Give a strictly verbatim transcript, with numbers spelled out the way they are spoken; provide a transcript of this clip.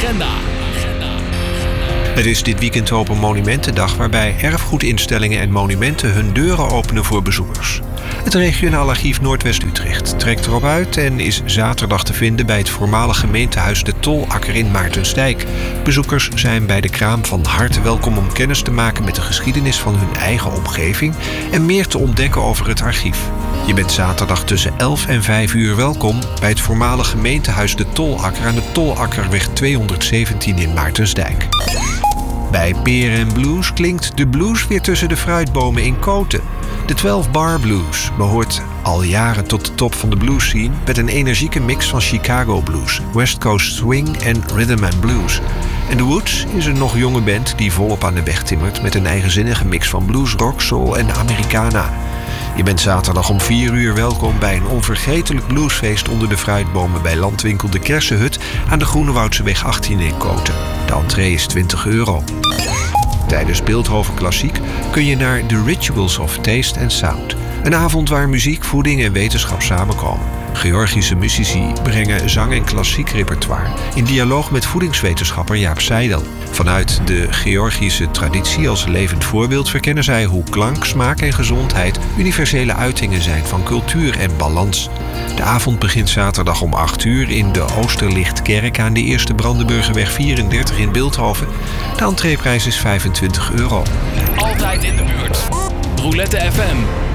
agenda. Het is dit weekend Open Monumentendag, waarbij erfgoedinstellingen en monumenten hun deuren openen voor bezoekers. Het regionaal archief Noordwest-Utrecht trekt erop uit en is zaterdag te vinden bij het voormalig gemeentehuis De Tolakker in Maartensdijk. Bezoekers zijn bij de kraam van harte welkom om kennis te maken met de geschiedenis van hun eigen omgeving en meer te ontdekken over het archief. Je bent zaterdag tussen elf en vijf uur welkom bij het voormalig gemeentehuis De Tolakker aan de Tolakkerweg tweehonderdzeventien in Maartensdijk. Bij Peren en Blues klinkt de blues weer tussen de fruitbomen in Koten. De twaalf Bar Blues behoort al jaren tot de top van de blues scene met een energieke mix van Chicago blues, West Coast swing en rhythm and blues. En The Woods is een nog jonge band die volop aan de weg timmert met een eigenzinnige mix van blues, rock, soul en Americana. Je bent zaterdag om vier uur welkom bij een onvergetelijk bluesfeest onder de fruitbomen bij landwinkel De Kersenhut aan de Groenewoudseweg achttien in Koten. De entree is twintig euro. Tijdens Bilthoven Klassiek kun je naar The Rituals of Taste and Sound. Een avond waar muziek, voeding en wetenschap samenkomen. Georgische muzici brengen zang- en klassiek repertoire in dialoog met voedingswetenschapper Jaap Seidel. Vanuit de Georgische traditie als levend voorbeeld verkennen zij hoe klank, smaak en gezondheid universele uitingen zijn van cultuur en balans. De avond begint zaterdag om acht uur in de Oosterlichtkerk aan de Eerste Brandenburgerweg vierendertig in Bilthoven. De entreeprijs is vijfentwintig euro. Altijd in de buurt. Roulette F M.